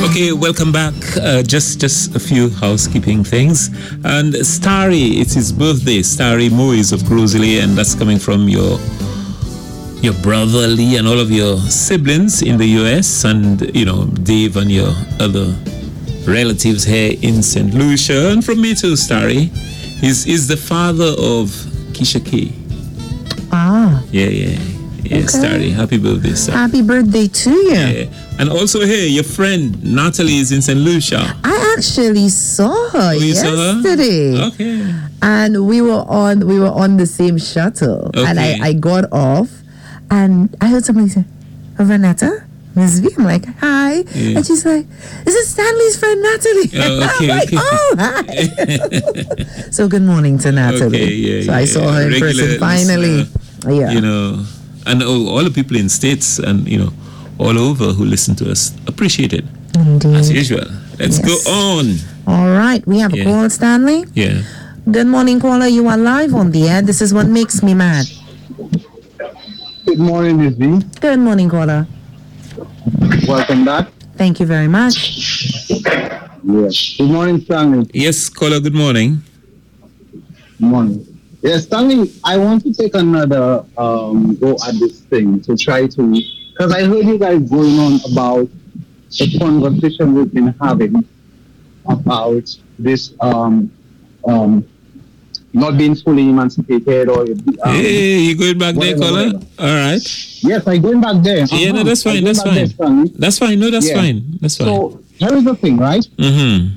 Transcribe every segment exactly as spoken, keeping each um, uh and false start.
Okay, welcome back. Uh, just just a few housekeeping things. And Starry, it's his birthday. Starry Moise of Crozley, and that's coming from your your brother Lee and all of your siblings in the U S, and you know Dave and your other relatives here in Saint Lucia. And from me too, Starry. He's is the father of Keisha K. Ah. Yeah, yeah. Yeah, okay. Starry. Happy birthday, sir. Happy birthday to you. Yeah. And also here, your friend Natalie is in Saint Lucia. I actually saw her oh, you yesterday. Saw her? Okay. And we were on we were on the same shuttle. Okay. And I, I got off and I heard somebody say, Renata? Miss V. I'm like, hi. Yeah. And she's like, this is Stanley's friend Natalie. Oh, okay, I'm like, okay. oh, hi. So good morning to Natalie. Okay, yeah, so yeah, I saw her in regular person finally. Listener, yeah. You know, and all, all the people in States and, you know, all over who listen to us appreciate it. Indeed. As usual. Let's yes. go on. All right. We have yeah. a call, Stanley. Yeah. Good morning, caller. You are live on the air. This is what makes me mad. Good morning, Miss V. Good morning, caller. Welcome back. Thank you very much. Yes. Good morning, Stanley. Yes, caller, good morning. Good morning. Yes, Stanley, I want to take another um, go at this thing to try to, because I heard you guys going on about the conversation we've been having about this um, um, not being fully emancipated or... Um, hey, you going back whatever, there, caller? Whatever. All right. Yes, I'm going back there. Uh-huh. Yeah, no, that's fine, that's fine. There, that's fine, no, that's yeah. fine. That's fine. So, here is the thing, right? Mm-hmm.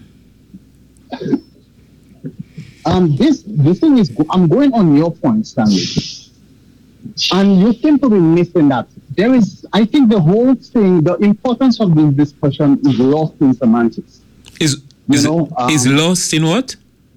Um, this, the thing is, I'm going on your point, Stanley. And you seem to be missing that. There is, I think the whole thing, the importance of this discussion is lost in semantics. Is, you is, know, um, is lost in what?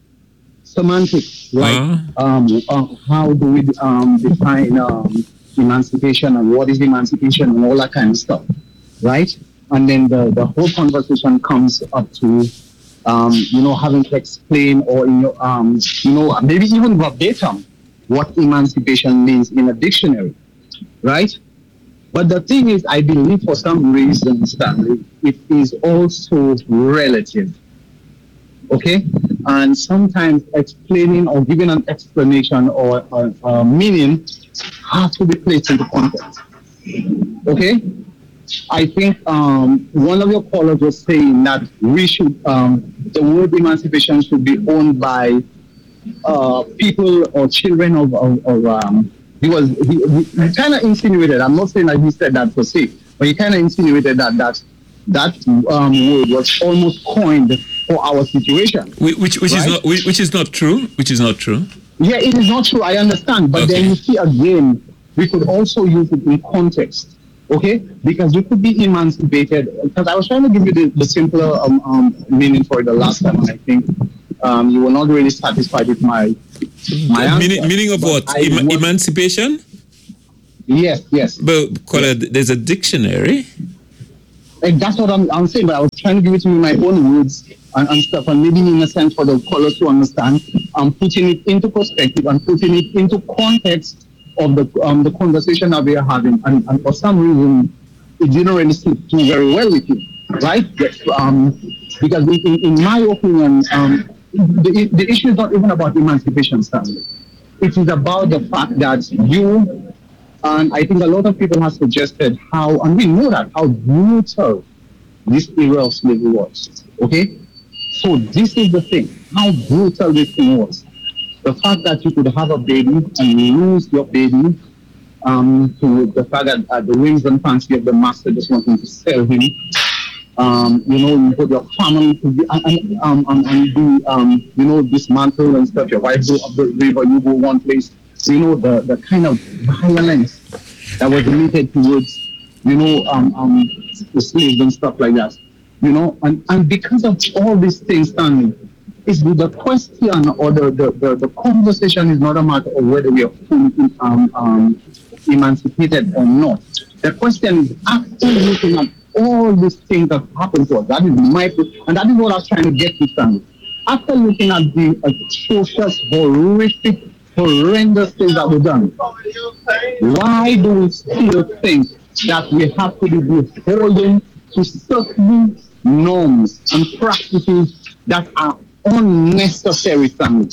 Semantics. Like, uh-huh. um, uh, how do we um, define um, emancipation and what is emancipation and all that kind of stuff, right? And then the, the whole conversation comes up to, um, you know, having to explain or, in your, um, you know, maybe even verbatim what emancipation means in a dictionary, right? But the thing is, I believe for some reason, Stanley, it is also relative, okay? And sometimes explaining or giving an explanation or a, a meaning has to be placed into context, okay? I think um, one of your callers was saying that we should, um, the word emancipation should be owned by uh, people or children of, of, of um, he was, he, he, he kind of insinuated, I'm not saying that he said that per se, but he kind of insinuated that that, that um, word was almost coined for our situation. Which, which, which right? is not, which is not true, which is not true. Yeah, it is not true, I understand, but okay. Then you see again, we could also use it in context. Okay, because you could be emancipated. Because I was trying to give you the, the simpler um, um, meaning for it the last time, and I think um, you were not really satisfied with my my answer. Meaning, meaning of what? Em- emancipation? Yes, yes. But call it, there's a dictionary. And that's what I'm, I'm saying. But I was trying to give it to you in my own words and, and stuff, and maybe in a sense for the callers to understand. I'm putting it into perspective and putting it into context of the um, the conversation that we are having, and, and for some reason it didn't really sit too very well with you, right? Um, because in, in my opinion, um, the, the issue is not even about emancipation, Stanley. It is about the fact that you, and I think a lot of people have suggested how, and we know that, how brutal this era of slavery was, okay? So this is the thing, how brutal this thing was. The fact that you could have a baby and lose your baby um, to the fact that uh, the whims and fancy of the master just wanting to sell him. Um, you know, you put your family to be, and, and, um, and, and be, um, you know, dismantled and stuff. Your wife go up the river, you go one place. So, you know, the, the kind of violence that was related towards, you know, um, um, the slaves and stuff like that. You know, and, and because of all these things, Stanley, is the question or the, the, the, the conversation is not a matter of whether we are fully um, um, emancipated or not. The question is, after looking at all these things that happened to us, that is my, and that is what I was trying to get to, Stanley. After looking at the atrocious, horrific, horrendous things that were done, why do we still think that we have to be beholden to certain norms and practices that are unnecessary, family.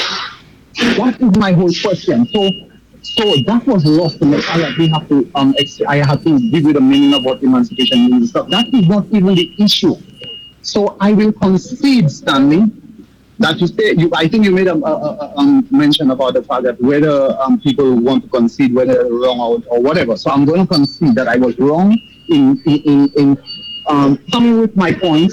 That is my whole question. So, so that was lost in the fact that we have to, um, ex- I have to give you the meaning of what emancipation means and stuff. That is not even the issue. So I will concede, Stanley, that you say, you, I think you made a, a, a, a mention about the fact that whether um, people want to concede whether they're wrong or, or whatever. So I'm going to concede that I was wrong in in, in, in um, coming with my point,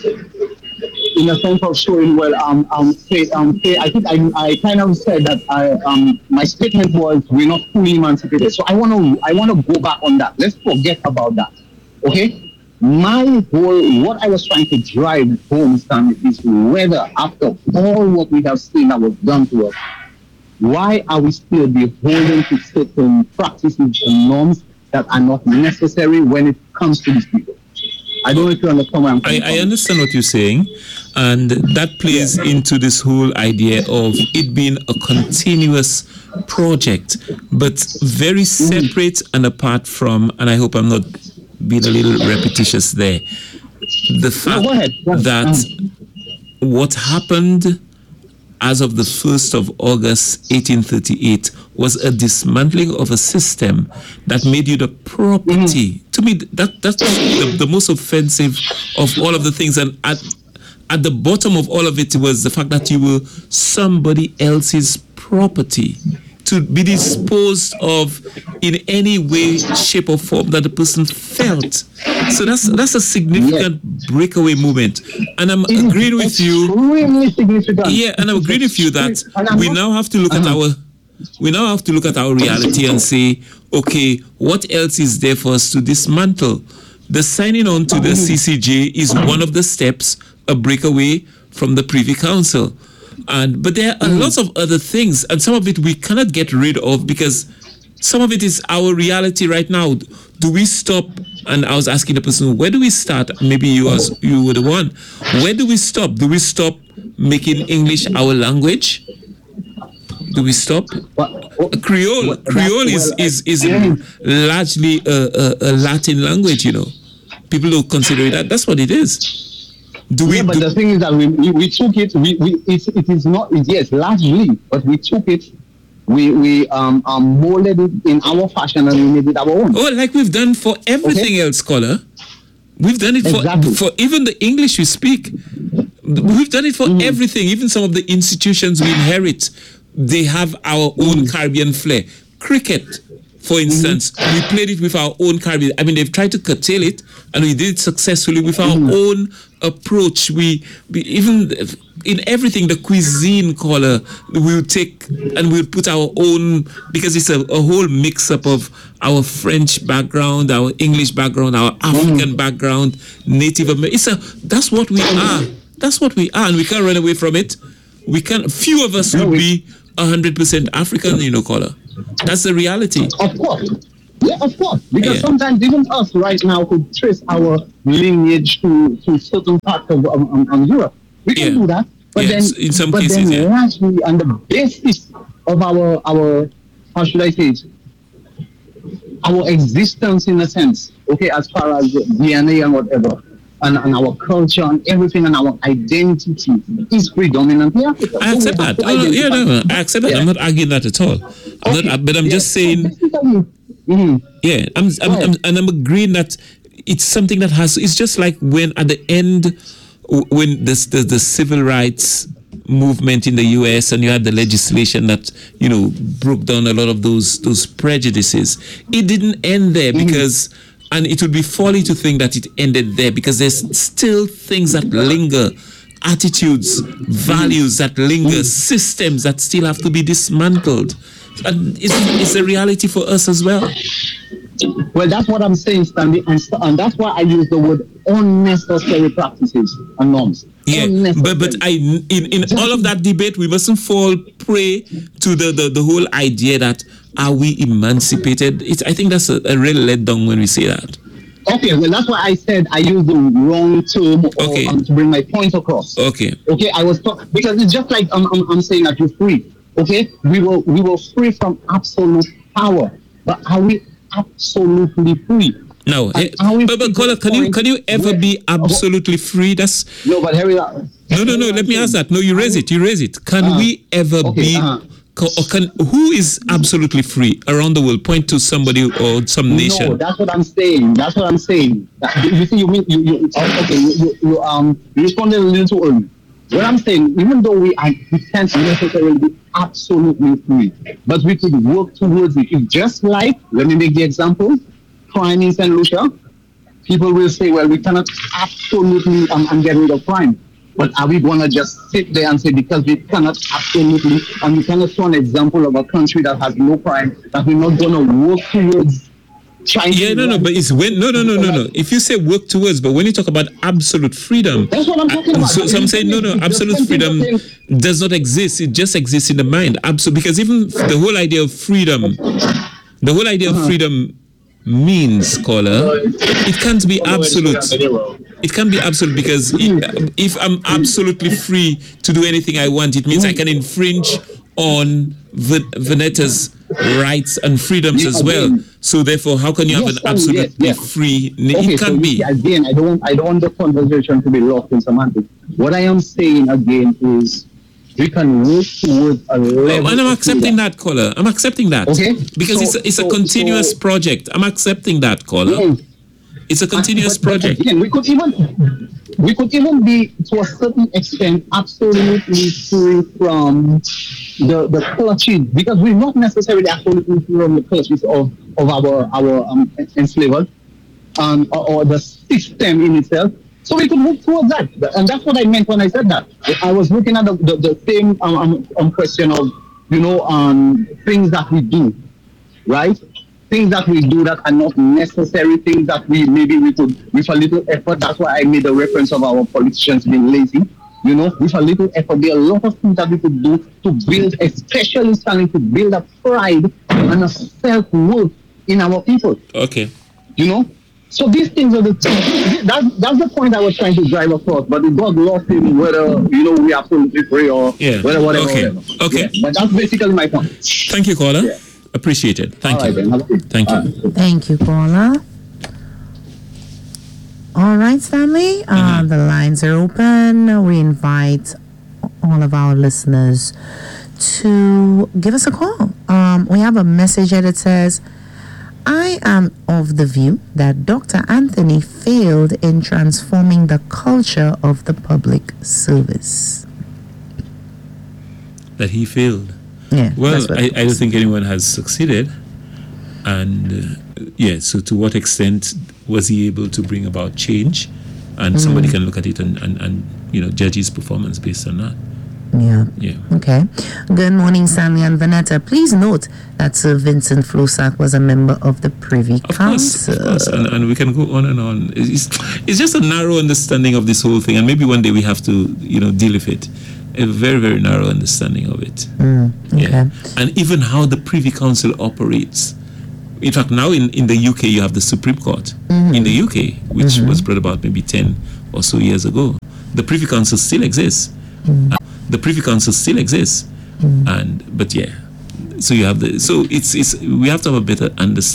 in a sense of showing, well, um, um, say, um, say, I think I, I kind of said that I, um, my statement was we're not fully emancipated. So I want to, I want to go back on that. Let's forget about that. Okay. My whole, what I was trying to drive home, Stanley, is whether after all what we have seen that was done to us, why are we still beholden to certain practices and norms that are not necessary when it comes to these people? I don't know if you understand what I'm I, I understand what you're saying, and that plays yeah. into this whole idea of it being a continuous project, but very separate mm. and apart from, and I hope I'm not being a little repetitious there, the fact no, go ahead. Go ahead. that what happened as of the first of August eighteen thirty-eight was a dismantling of a system that made you the property. Mm-hmm. To me, that that's the, the most offensive of all of the things. And at, at the bottom of all of it was the fact that you were somebody else's property, to be disposed of in any way, shape, or form that the person felt. So that's that's a significant yes. breakaway movement. And I'm it agreeing with you. Really significant. Yeah, and I'm agreeing with you that we now have to look uh-huh. at our we now have to look at our reality and say, okay, what else is there for us to dismantle? The signing on to the C C J is one of the steps, a breakaway from the Privy Council. And but there are mm. lots of other things, and some of it we cannot get rid of because some of it is our reality right now. Do we stop? And I was asking the person, where do we start? Maybe you was you were the one. Where do we stop? Do we stop making English our language? Do we stop? Well, Creole, well, Creole is well, is is yeah. largely a, a, a Latin language. You know, people don't consider that. That's what it is. Do we? Yeah, but do, the thing is that we we, we took it. We, we it, it is not yes largely, but we took it. We we um, um molded it in our fashion and we made it our own. Oh, like we've done for everything okay. else, scholar. We've done it for exactly. for even the English we speak. We've done it for mm. everything. Even some of the institutions we inherit, they have our own mm. Caribbean flair. Cricket, for instance, mm-hmm. we played it with our own Caribbean. I mean, they've tried to curtail it, and we did it successfully with our mm. own approach. We, we even in everything, the cuisine color, we'll take and we'll put our own, because it's a, a whole mix-up of our French background, our English background, our African mm. background, Native American. It's a that's what we are. That's what we are, and we can't run away from it. We can. Few of us would be a hundred percent African, you know, color. That's the reality. Of course. Yeah, of course. Because yeah. sometimes even us right now could trace our lineage to, to certain parts of um, um, um, Europe. We can yeah. do that. But yeah, then, in some but cases, then yeah. largely on the basis of our, our, how should I say it? Our existence in a sense, okay, as far as D N A and whatever, and, and our culture and everything and our identity is predominantly African. I accept so that. Oh, no, yeah, no, no, I accept that. Yeah. I'm not arguing that at all. I'm okay. not, but I'm yeah. just saying. Mm-hmm. Yeah, I'm, I'm, I'm, and I'm agreeing that it's something that has. It's just like when at the end, when this the, the civil rights movement in the U S and you had the legislation that, you know, broke down a lot of those those prejudices. It didn't end there mm-hmm. because. And it would be folly to think that it ended there, because there's still things that linger, attitudes, values that linger, systems that still have to be dismantled. And it's, it's a reality for us as well. Well, that's what I'm saying, Stanley, and, and that's why I use the word unnecessary practices and norms. Yeah, but but I in, in all of that debate, we mustn't fall prey to the, the, the whole idea that are we emancipated? It's, I think that's a, a real letdown when we say that. Okay, well, that's why I said I used the wrong term or, okay. um, to bring my point across. Okay. Okay, I was talking because it's just like I'm, I'm, I'm saying that you're free. Okay, we were we were free from absolute power, but are we absolutely free? No, And eh, how we but, but figure Kola, can you point can you ever where- be absolutely free? That's No, but here we are. no, no, no. Let me ask that. No, you raise it. You raise it. Can Uh-huh. we ever Okay, be? uh-huh. co- Or can who is absolutely free around the world? Point to somebody or some nation. No, that's what I'm saying. That's what I'm saying. That- you see, you mean you, you oh, okay? You, you, you um you responded a little too early. What I'm saying, even though we are, we can't necessarily be absolutely free, but we could work towards it. If just like, let me make the example, crime in Saint Lucia, people will say, well, we cannot absolutely um, um, get rid of crime. But are we going to just sit there and say, because we cannot absolutely, and we cannot show an example of a country that has no crime, that we're not going to work towards trying Yeah, to... no, no, but it's when no, no, no, no, no. If you say work towards, but when you talk about absolute freedom, That's what I'm talking uh, about. so, so I'm saying no, no, It's just absolute something freedom that does not exist. It just exists in the mind. Absolute, because even the whole idea of freedom, the whole idea of freedom means, caller, it can't be absolute. It can't be absolute because if, if I'm absolutely free to do anything I want, it means I can infringe on Ven- Venetta's rights and freedoms Yeah, as well. again. So therefore, how can you have Yes, an sorry, absolutely yes, yes. free? Okay, It so can't you be. see, again, I don't want I don't want the conversation to be lost in semantics. What I am saying again is we can work towards a level. Oh, and I'm of accepting freedom. that, caller. I'm accepting that. Okay, Because so- it's a, it's so- a continuous so- project. I'm accepting that, caller. Yeah. It's a continuous But- but project. Again, we could even we could even be to a certain extent absolutely free from the the clutches, because we're not necessarily absolutely free from the clutches of of our our um, enslavers um, or, or the system in itself. So we could move towards that, and that's what I meant when I said that. I was looking at the the, the same um, um, um question of you know um things that we do, right? Things that we do that are not necessary, things that we maybe we could with a little effort. That's why I made the reference of our politicians being lazy. You know, with a little effort, there are a lot of things that we could do to build, especially starting to build a pride and a self-worth in our people. Okay. You know, so these things are the that, that's the point I was trying to drive across. But it got lost in whether you know we are absolutely free or Yeah. whether whatever. Okay. whatever. Okay. Yeah, but that's basically my point. Thank you, caller. Yeah. Appreciate it. Thank All you. right, then. Have a good- Thank you. All right. Thank you, Paula. All right, Stanley. Uh, Mm-hmm. The lines are open. We invite all of our listeners to give us a call. Um, we have a message here that says, I am of the view that Doctor Anthony failed in transforming the culture of the public service. That he failed. Yeah. Well, that's what I, it I don't is. think anyone has succeeded. And uh, yeah, so to what extent was he able to bring about change? And somebody can look at it and, and, and you know judge his performance based on that. Yeah. Yeah. Okay. Good morning, Stanley and Vanetta. Please note that Sir Vincent Flosac was a member of the Privy Of course, Council. of course. And, and we can go on and on. It's, it's just a narrow understanding of this whole thing, and maybe one day we have to, you know, deal with it. A very, very narrow understanding of it. Mm, okay. Yeah. And even how the Privy Council operates. In fact, now in, in the U K, you have the Supreme Court in the U K, which was brought about maybe ten or so years ago. The Privy Council still exists. Uh, the Privy Council still exists. And, but yeah, so you have the, so it's, it's, we have to have a better understanding.